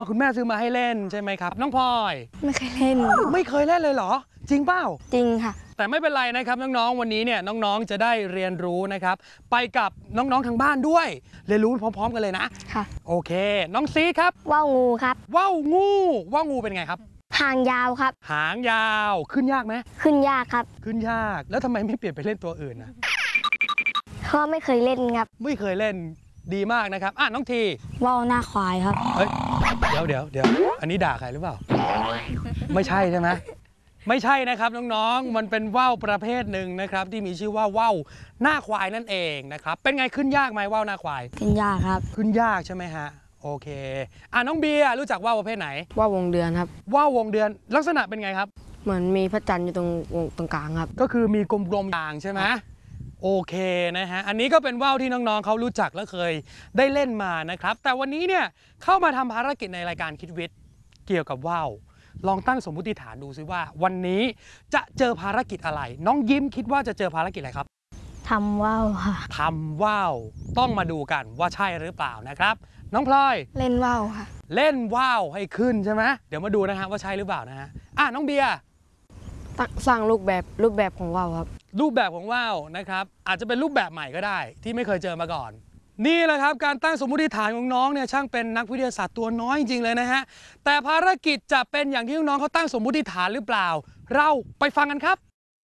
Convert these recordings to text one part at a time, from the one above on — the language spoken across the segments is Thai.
คุณแม่ซื้อมาให้เล่นใช่ไหมครับน้องพลอยไม่เคยเล่นไม่เคยเล่นเลยเหรอจริงเปล่าจริงค่ะแต่ไม่เป็นไรนะครับน้องๆวันนี้เนี่ยน้องๆจะได้เรียนรู้นะครับไปกับน้องๆทางบ้านด้วยเรียนรู้พร้อมๆกันเลยนะค่ะโอเคน้องซีครับว่าวงูครับว่าวงูเป็นไงครับหางยาวครับหางยาวขึ้นยากไหมขึ้นยากครับขึ้นยากแล้วทำไมไม่เปลี่ยนไปเล่นตัวอื่นนะเพราะไม่เคยเล่นครับไม่เคยเล่นดีมากนะครับน้องทีว่าวหน้าควายครับเฮ้ยเดี๋ยวอันนี้ด่าใครหรือเปล่าไม่ใช่ใช่ไหมไม่ใช่นะครับน้องๆมันเป็นว่าวประเภทหนึ่งนะครับที่มีชื่อว่าว่าวหน้าควายนั่นเองนะครับเป็นไงขึ้นยากไหมว่าวหน้าควายขึ้นยากครับขึ้นยากใช่ไหมฮะโอเคน้องเบียร์รู้จักว่าวประเภทไหนว่าววงเดือนครับว่าววงเดือนลักษณะเป็นไงครับเหมือนมีพระจันทร์อยู่ตรงกลางครับก็คือมีกลมๆด่างใช่ไหมโอเคนะฮะอันนี้ก็เป็นว่าวที่น้องๆเขารู้จักและเคยได้เล่นมานะครับแต่วันนี้เนี่ยเข้ามาทำภารกิจในรายการคิดวิทย์เกี่ยวกับว่าวลองตั้งสมมุติฐานดูซิว่าวันนี้จะเจอภารกิจอะไรน้องยิ้มคิดว่าจะเจอภารกิจอะไรครับทำว่าวค่ะทำว่าวต้องมาดูกันว่าใช่หรือเปล่านะครับน้องพลอยเล่นว่าวค่ะเล่นว่าวให้ขึ้นใช่ไหมเดี๋ยวมาดูนะฮะว่าใช่หรือเปล่านะฮะน้องเบียร์สร้างรูปแบบของว่าวครับรูปแบบของว่าวนะครับอาจจะเป็นรูปแบบใหม่ก็ได้ที่ไม่เคยเจอมาก่อนนี่แหละครับการตั้งสมมุติฐานของน้องเนี่ยช่างเป็นนักวิทยาศาสตร์ตัวน้อยจริงๆเลยนะฮะแต่ภารกิจจะเป็นอย่างที่น้องๆเขาตั้งสมมุติฐานหรือเปล่าเราไปฟังกันครับ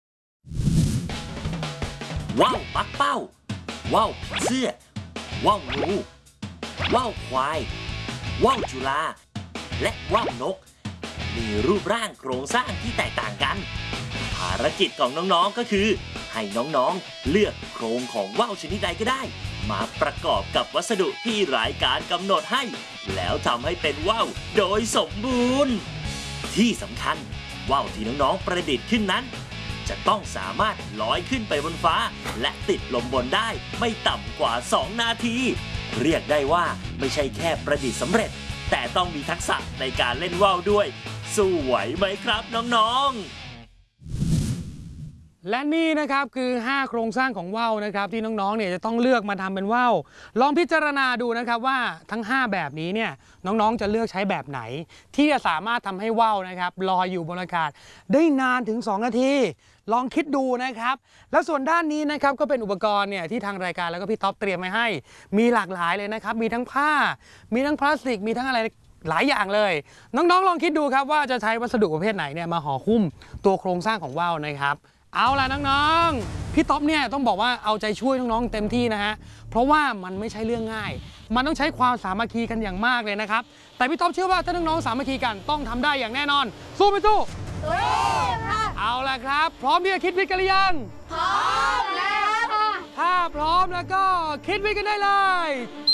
ว่าวปักเป้าว่าวผีเสื้อว่าวงูว่าวควายว่าวจุฬาและว่าวนกมีรูปร่างโครงสร้างที่แตกต่างกันภารกิจของน้องๆก็คือให้น้องๆเลือกโครงของว่าวชนิดใดก็ได้มาประกอบกับวัสดุที่รายการกำหนดให้แล้วทำให้เป็นว่าวโดยสมบูรณ์ที่สำคัญว่าวที่น้องๆประดิษฐ์ขึ้นนั้นจะต้องสามารถลอยขึ้นไปบนฟ้าและติดลมบนได้ไม่ต่ำกว่า2 นาทีเรียกได้ว่าไม่ใช่แค่ประดิษฐ์สำเร็จแต่ต้องมีทักษะในการเล่นว่าวด้วยสู้ไหวไหมครับน้องๆและนี่นะครับคือ5โครงสร้างของว่าวนะครับที่น้องๆเนี่ยจะต้องเลือกมาทำเป็นว่าวลองพิจารณาดูนะครับว่าทั้ง5แบบนี้เนี่ยน้องๆจะเลือกใช้แบบไหนที่จะสามารถทำให้ว่าวนะครับลอยอยู่บนอากาศได้นานถึง2 นาทีลองคิดดูนะครับแล้วส่วนด้านนี้นะครับก็เป็นอุปกรณ์เนี่ยที่ทางรายการแล้วก็พี่ท็อปเตรียมไว้ให้มีหลากหลายเลยนะครับมีทั้งผ้ามีทั้งพลาสติกมีทั้งอะไรหลายอย่างเลยน้องๆลองคิดดูครับว่าจะใช้วัสดุประเภทไหนเนี่ยมาห่อหุ้มตัวโครงสร้างของว่าวนะครับเอาล่ะน้องๆพี่ท็อปเนี่ยต้องบอกว่าเอาใจช่วยน้องๆเต็มที่นะฮะเพราะว่ามันไม่ใช่เรื่องง่ายมันต้องใช้ความสามัคคีกันอย่างมากเลยนะครับแต่พี่ท็อปเชื่อว่าถ้าน้องๆสามัคคีกันต้องทำได้อย่างแน่นอนสู้ไม่สู้เอาล่ะครับพร้อมที่จะคิดวิทย์กันหรือยังพร้อมแล้วค่ะถ้าพร้อมแล้วก็คิดวิทย์กันได้เลย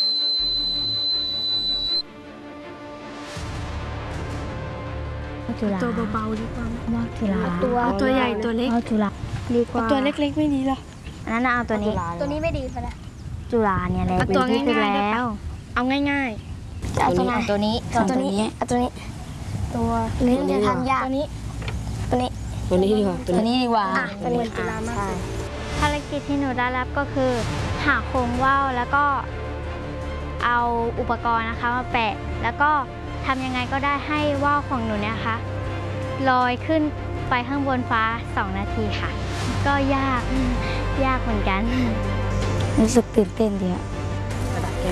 ตัวเบาๆดีกว่าว่าจุฬาตัวใหญ่ตัวเล็กจุฬาดีกว่าตัวเล็กๆไม่ดีหรออันนั้นเอาตัวนี้ไม่ดีค่ะจุฬาเนี่ยแหละตัวง่ายๆแล้วเอาง่ายๆจะเอาตัวนี้ตัวนี้ตัวนี้จะทำยากตัวนี้ดีกว่าตัวนี้ดีกว่าตัวนี้จุฬามากภารกิจที่หนูได้รับก็คือหาโครงว่าวแล้วก็เอาอุปกรณ์นะคะมาแปะแล้วก็ทำยังไงก็ได้ให้ว่าวของหนูเนี่ยค่ะลอยขึ้นไปข้างบนฟ้า2 นาทีค่ะก็ยากเหมือนกันรู้สึกตื่นเต้นดีอะกระดาษแก้ว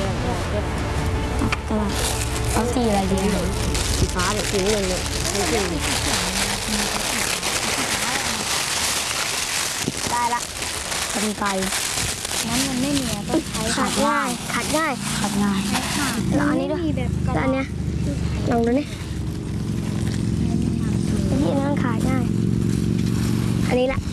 เอาสีอะไรดีสีฟ้าหรือสีเงินเนี่ยได้ละกันไกลนั้นมันไม่มีต้องใช้ขัดง่ายแล้วอันนี้ด้วยแล้วอันเนี้ยลองดูนี่นี่นั่งขาดง่ายอันนี้แหละ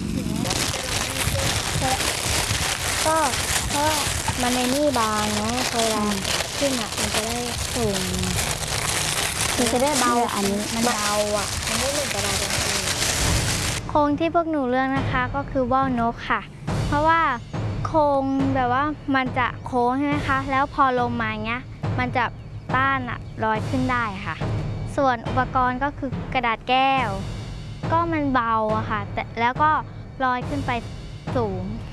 ก็เพราะมันในนี่บางเนาะเวลาขึ้นอ่ะมันจะได้สูงมันจะได้เบาอันนี้มันเบาอ่ะมันไม่เหมือนกระดาษจริงโครงที่พวกหนูเลือกนะคะก็คือว่าวนกค่ะเพราะว่าโครงแบบว่ามันจะโค้งใช่ไหมคะแล้วพอลมมาเงี้ยมันจะต้านลอยขึ้นได้ค่ะส่วนอุปกรณ์ก็คือกระดาษแก้วก็มันเบาอะค่ะแต่แล้วก็ลอยขึ้นไปสูง